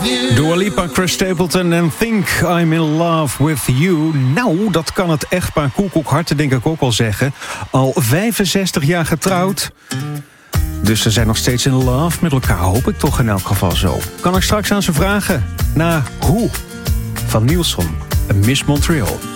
Dua Lipa, Chris Stapleton en Think I'm in Love with You. Nou, dat kan het echtpaar Koekoek Harten denk ik ook wel zeggen. Al 65 jaar getrouwd. Dus ze zijn nog steeds in love met elkaar, hoop ik toch in elk geval zo. Kan ik straks aan ze vragen naar hoe? Van Nielsen, Miss Montreal.